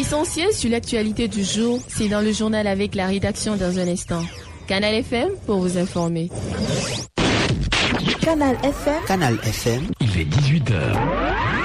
L'essentiel sur l'actualité du jour, c'est dans le journal avec la rédaction dans un instant. Canal FM pour vous informer. Canal FM. Canal FM. Il est 18h.